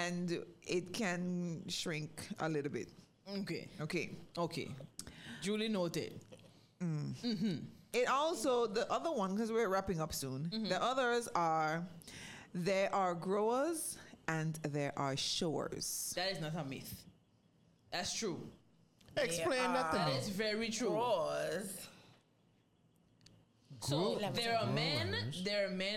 and it can shrink a little bit. Okay. Okay. Duly noted. It also, the other one, because we're wrapping up soon, the others are, there are growers and there are showers. That is not a myth. That's true. Explain that to That me. is very true. Grows. So there are men